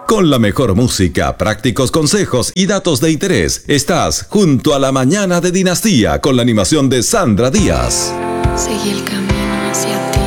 Con la mejor música, prácticos consejos y datos de interés, estás junto a la mañana de Dinastía con la animación de Sandra Díaz. Seguí el camino hacia ti.